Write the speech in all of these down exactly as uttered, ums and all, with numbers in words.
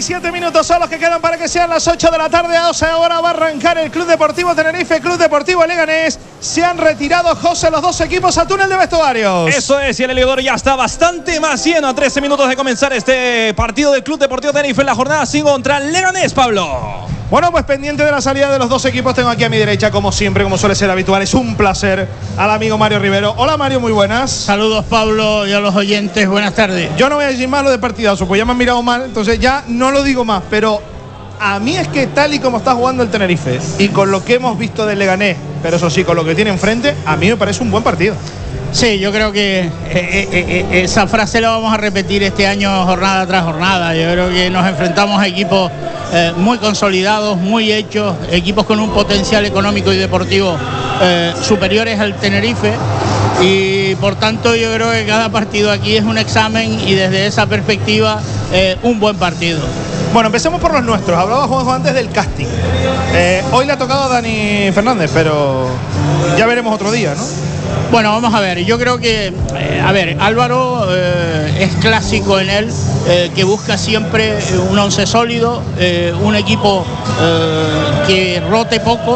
siete minutos son los que quedan para que sean las ocho de la tarde. Ahora va a arrancar el Club Deportivo Tenerife, Club Deportivo Leganés. Se han retirado, José, los dos equipos al túnel de vestuarios. Eso es, y el elevador ya está bastante más lleno. A trece minutos de comenzar este partido del Club Deportivo Tenerife en la jornada cinco contra Leganés, Pablo. Bueno, pues pendiente de la salida de los dos equipos, tengo aquí a mi derecha, como siempre, como suele ser habitual, es un placer, al amigo Mario Rivero. Hola, Mario, muy buenas. Saludos, Pablo, y a los oyentes, buenas tardes. Yo no voy a decir más lo de partidazo, pues ya me han mirado mal, entonces ya no lo digo más, pero a mí es que tal y como está jugando el Tenerife y con lo que hemos visto del Leganés, pero eso sí, con lo que tiene enfrente, a mí me parece un buen partido. Sí, yo creo que eh, eh, eh, esa frase la vamos a repetir este año jornada tras jornada. Yo creo que nos enfrentamos a equipos eh, muy consolidados, muy hechos, equipos con un potencial económico y deportivo eh, superiores al Tenerife, y por tanto yo creo que cada partido aquí es un examen y desde esa perspectiva eh, un buen partido. Bueno, empecemos por los nuestros. Hablaba Juanjo antes del casting. Eh, hoy le ha tocado a Dani Fernández, pero ya veremos otro día, ¿no? Bueno, vamos a ver, yo creo que, eh, a ver, Álvaro eh, es clásico en él, eh, que busca siempre un once sólido, eh, un equipo eh, que rote poco,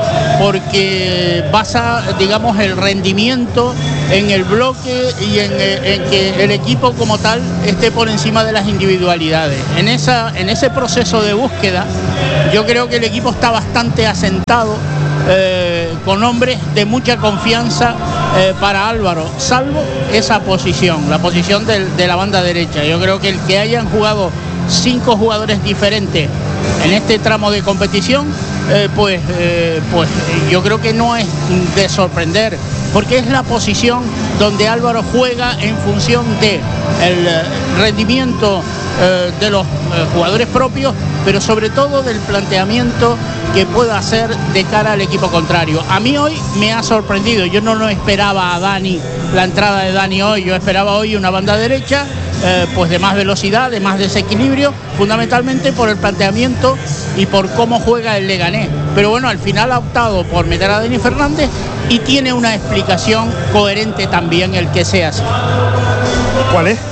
porque basa, digamos, el rendimiento en el bloque y en, en que el equipo como tal esté por encima de las individualidades. En, esa, en ese proceso de búsqueda, yo creo que el equipo está bastante asentado, Eh, con hombres de mucha confianza eh, para Álvaro, salvo esa posición, la posición de, de la banda derecha. Yo creo que el que hayan jugado cinco jugadores diferentes en este tramo de competición, eh, pues, eh, pues yo creo que no es de sorprender, porque es la posición donde Álvaro juega en función de el rendimiento eh, de los eh, jugadores propios, pero sobre todo del planteamiento que pueda hacer de cara al equipo contrario. A mí hoy me ha sorprendido, yo no lo esperaba a Dani, la entrada de Dani hoy, yo esperaba hoy una banda derecha, eh, pues de más velocidad, de más desequilibrio, fundamentalmente por el planteamiento y por cómo juega el Leganés. Pero bueno, al final ha optado por meter a Dani Fernández y tiene una explicación coherente también el que sea así. ¿Cuál es?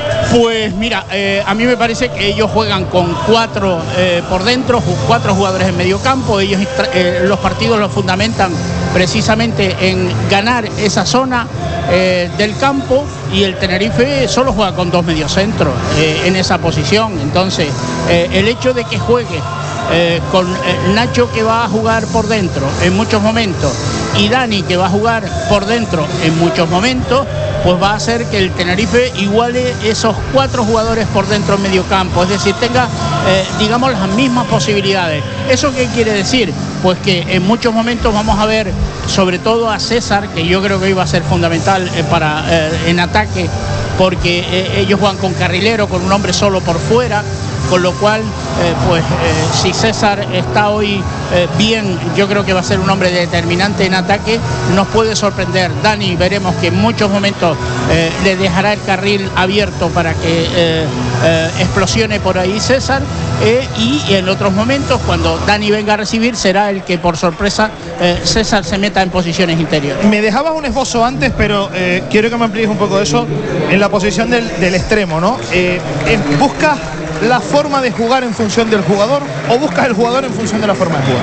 Pues mira, eh, a mí me parece que ellos juegan con cuatro eh, por dentro, cuatro jugadores en medio campo. Ellos eh, los partidos los fundamentan precisamente en ganar esa zona eh, del campo, y el Tenerife solo juega con dos mediocentros eh, en esa posición. Entonces, eh, el hecho de que juegue eh, con eh, Nacho, que va a jugar por dentro en muchos momentos, y Dani, que va a jugar por dentro en muchos momentos, pues va a hacer que el Tenerife iguale esos cuatro jugadores por dentro en medio campo, es decir, tenga, eh, digamos, las mismas posibilidades. ¿Eso qué quiere decir? Pues que en muchos momentos vamos a ver, sobre todo a César, que yo creo que iba a ser fundamental eh, para eh, en ataque, porque eh, ellos juegan con carrilero, con un hombre solo por fuera, con lo cual, eh, pues eh, si César está hoy eh, bien, yo creo que va a ser un hombre determinante en ataque, nos puede sorprender. Dani, veremos que en muchos momentos eh, le dejará el carril abierto para que eh, eh, explosione por ahí César, eh, y en otros momentos, cuando Dani venga a recibir, será el que por sorpresa eh, César se meta en posiciones interiores. Me dejabas un esbozo antes, pero eh, quiero que me amplíes un poco eso en la posición del, del extremo, ¿no? Eh, eh, ¿Buscas la forma de jugar en función del jugador o buscas el jugador en función de la forma de jugar?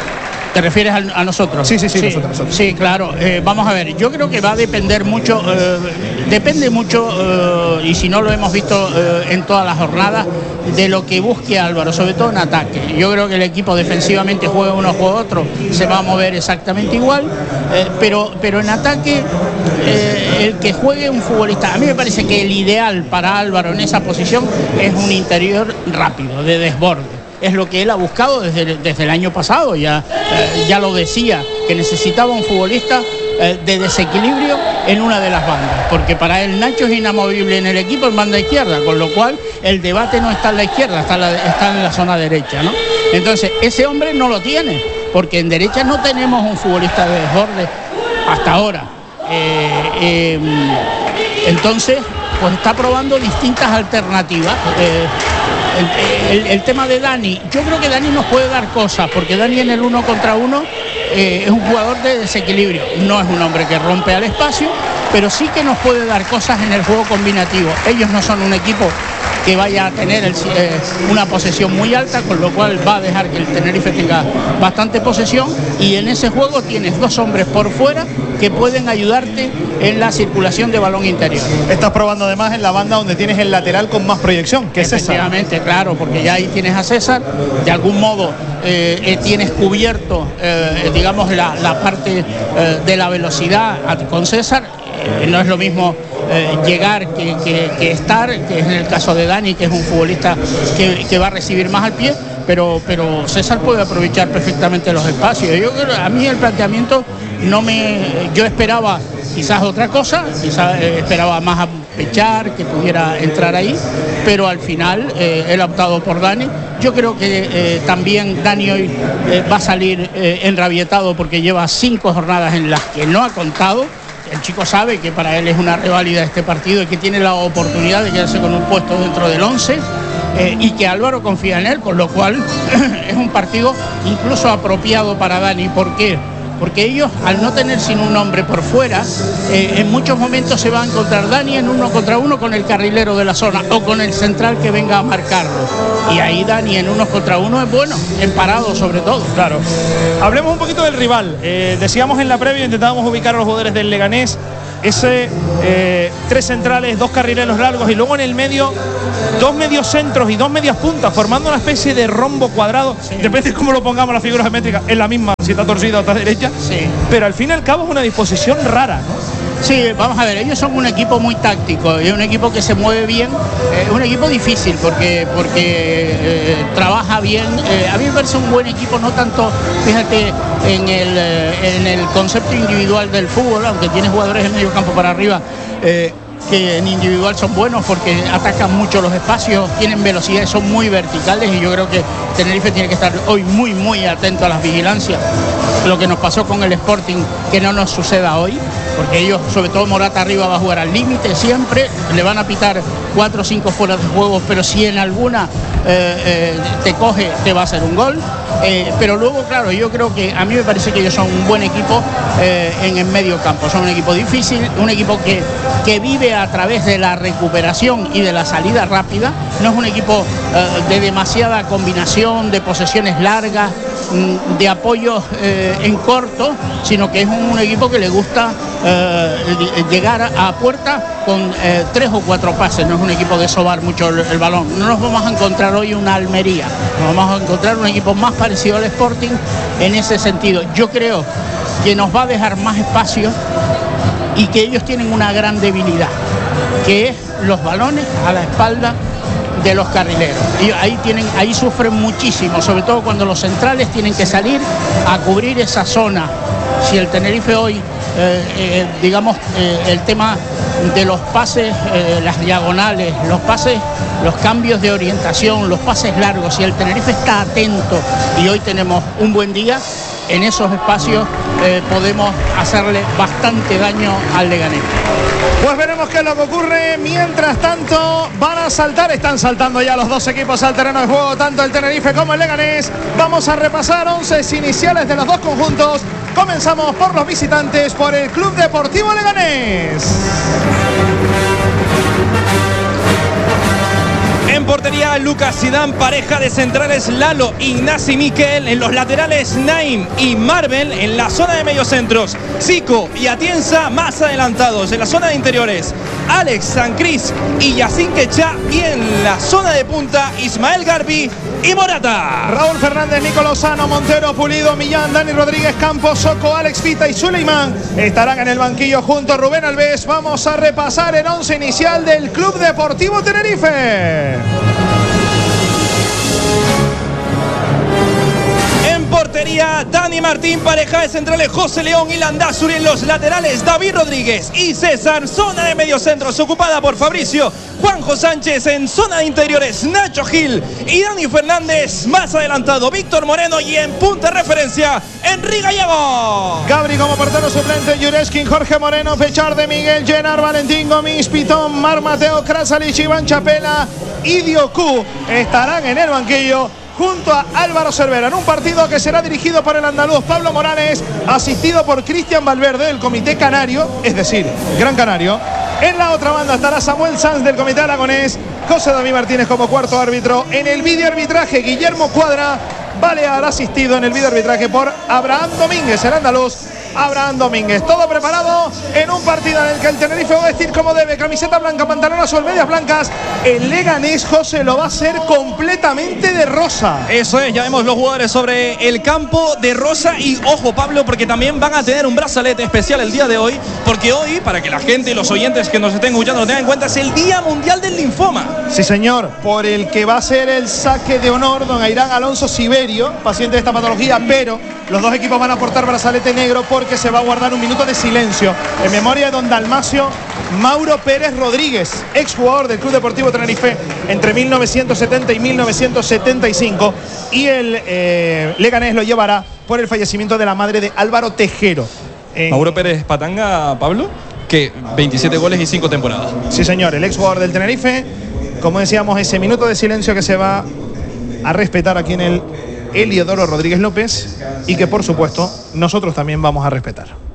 ¿Te refieres a, a nosotros? Sí, sí, sí, sí, nosotros, nosotros. Sí, claro. Eh, vamos a ver, yo creo que va a depender mucho, eh, depende mucho, eh, y si no lo hemos visto eh, en todas las jornadas, de lo que busque Álvaro, sobre todo en ataque. Yo creo que el equipo defensivamente juega uno o otro, se va a mover exactamente igual, eh, pero, pero en ataque, eh, el que juegue un futbolista, a mí me parece que el ideal para Álvaro en esa posición es un interior rápido, de desborde. Es lo que él ha buscado desde, desde el año pasado, ya, eh, ya lo decía, que necesitaba un futbolista eh, de desequilibrio en una de las bandas, porque para él Nacho es inamovible en el equipo en banda izquierda, con lo cual el debate no está en la izquierda, está en la, está en la zona derecha, ¿no? Entonces, ese hombre no lo tiene, porque en derecha no tenemos un futbolista de desborde hasta ahora. Eh, eh, entonces, pues está probando distintas alternativas. Eh, El, el, el tema de Dani, yo creo que Dani nos puede dar cosas, porque Dani en el uno contra uno eh, es un jugador de desequilibrio, no es un hombre que rompe al espacio, pero sí que nos puede dar cosas en el juego combinativo. Ellos no son un equipo que vaya a tener el, eh, una posesión muy alta, con lo cual va a dejar que el Tenerife tenga bastante posesión, y en ese juego tienes dos hombres por fuera que pueden ayudarte en la circulación de balón interior. Estás probando además en la banda donde tienes el lateral con más proyección, que es César. Efectivamente, claro, porque ya ahí tienes a César, de algún modo eh, eh, tienes cubierto, eh, digamos, la, la parte eh, de la velocidad con César. Eh, no es lo mismo eh, llegar que, que, que estar, que es en el caso de Dani, que es un futbolista que, que va a recibir más al pie, pero, pero César puede aprovechar perfectamente los espacios. Yo creo, a mí el planteamiento no me, yo esperaba quizás otra cosa, quizás eh, esperaba más a Pechar, que pudiera entrar ahí, pero al final eh, él ha optado por Dani. Yo creo que eh, también Dani hoy eh, va a salir eh, enrabietado porque lleva cinco jornadas en las que no ha contado. El chico sabe que para él es una reválida este partido y que tiene la oportunidad de quedarse con un puesto dentro del once, eh, y que Álvaro confía en él, con lo cual es un partido incluso apropiado para Dani. ¿Por qué? Porque ellos, al no tener sino un hombre por fuera, eh, en muchos momentos se va a encontrar Dani en uno contra uno con el carrilero de la zona o con el central que venga a marcarlo. Y ahí Dani en uno contra uno es bueno, en parado sobre todo. Claro. Hablemos un poquito del rival. Eh, decíamos en la previa, intentábamos ubicar a los jugadores del Leganés. Ese eh, tres centrales, dos carrileros largos y luego en el medio dos medios centros y dos medias puntas, formando una especie de rombo cuadrado. Sí. Depende de cómo lo pongamos las figuras geométricas, es la misma si está torcida o está derecha. Sí. Pero al fin y al cabo es una disposición rara, ¿no? Sí, vamos a ver, ellos son un equipo muy táctico, es un equipo que se mueve bien, es eh, un equipo difícil porque, porque eh, trabaja bien. Eh, a mí me parece un buen equipo, no tanto, fíjate, en el, eh, en el concepto individual del fútbol, aunque tiene jugadores en medio campo para arriba, eh, que en individual son buenos porque atacan mucho los espacios, tienen velocidad, son muy verticales, y yo creo que Tenerife tiene que estar hoy muy muy atento a las vigilancias. Lo que nos pasó con el Sporting, que no nos suceda hoy, porque ellos, sobre todo Morata arriba, va a jugar al límite siempre, le van a pitar cuatro o cinco fuera de juego, pero si en alguna eh, eh, te coge, te va a hacer un gol. Eh, pero luego, claro, yo creo que a mí me parece que ellos son un buen equipo eh, en el medio campo, son un equipo difícil, un equipo que, que vive a través de la recuperación y de la salida rápida. No es un equipo eh, de demasiada combinación, de posesiones largas, de apoyos eh, en corto, sino que es un, un equipo que le gusta eh, llegar a, a puerta con eh, tres o cuatro pases. No es un equipo de sobar mucho el, el balón. No nos vamos a encontrar hoy una Almería, nos vamos a encontrar un equipo más parecido al Sporting en ese sentido. Yo creo que nos va a dejar más espacio y que ellos tienen una gran debilidad, que es los balones a la espalda de los carrileros. Y ahí tienen, ahí sufren muchísimo, sobre todo cuando los centrales tienen que salir a cubrir esa zona. Si el Tenerife hoy, eh, eh, digamos, eh, el tema de los pases, eh, las diagonales, los pases, los cambios de orientación, los pases largos, si el Tenerife está atento y hoy tenemos un buen día, en esos espacios eh, podemos hacerle bastante daño al Leganés. Pues veremos qué es lo que ocurre. Mientras tanto, van a saltar, están saltando ya los dos equipos al terreno de juego, tanto el Tenerife como el Leganés. Vamos a repasar once iniciales de los dos conjuntos. Comenzamos por los visitantes, por el Club Deportivo Leganés. En portería, Lucas Zidane, pareja de centrales Lalo, Ignasi Miquel, en los laterales Naim y Marvel, en la zona de mediocentros Zico y Atienza más adelantados, en la zona de interiores Alex Sancris y Yacine Quechá, y en la zona de punta Ismael Garbi y Morata. Raúl Fernández, Nico Lozano, Montero, Pulido, Millán, Dani Rodríguez, Campos, Soco, Alex Fita y Suleiman estarán en el banquillo junto a Rubén Alves. Vamos a repasar el once inicial del Club Deportivo Tenerife. Portería, Dani Martín, pareja de centrales José León y Landázuri, en los laterales David Rodríguez y César, zona de mediocentros ocupada por Fabricio, Juanjo Sánchez, en zona de interiores Nacho Gil y Dani Fernández, más adelantado Víctor Moreno, y en punta de referencia Enrique Gallego. Gabri como portero suplente, Yureskin, Jorge Moreno, Pechar de Miguel, Llenar, Valentín Gomis, Pitón, Mar Mateo, Krasalich, Iván Chapela y Dioku estarán en el banquillo junto a Álvaro Cervera, en un partido que será dirigido por el andaluz Pablo Morales, asistido por Cristian Valverde del Comité Canario, es decir, Gran Canario. En la otra banda estará Samuel Sanz del Comité Aragonés, José David Martínez como cuarto árbitro. En el vídeo arbitraje, Guillermo Cuadra, Balear asistido en el vídeo arbitraje por Abraham Domínguez, el andaluz. Abraham Domínguez, todo preparado en un partido en el que el Tenerife va a vestir como debe, camiseta blanca, pantalón azul, medias blancas. El Leganés, José, lo va a hacer completamente de rosa. Eso es, ya vemos los jugadores sobre el campo de rosa. Y ojo, Pablo, porque también van a tener un brazalete especial el día de hoy, porque hoy, para que la gente y los oyentes que nos estén escuchando lo tengan en cuenta, es el Día Mundial del Linfoma. Sí, señor, por el que va a ser el saque de honor don Airán Alonso Siberio, paciente de esta patología, pero los dos equipos van a portar brazalete negro porque se va a guardar un minuto de silencio en memoria de don Dalmacio Mauro Pérez Rodríguez, exjugador del Club Deportivo Tenerife entre mil novecientos setenta y mil novecientos setenta y cinco, y el eh, Leganés lo llevará por el fallecimiento de la madre de Álvaro Tejero. En... Mauro Pérez Patanga, Pablo, que veintisiete goles y cinco temporadas. Sí, señor, el exjugador del Tenerife. Como decíamos, ese minuto de silencio que se va a respetar aquí en el Heliodoro Rodríguez López y que por supuesto nosotros también vamos a respetar.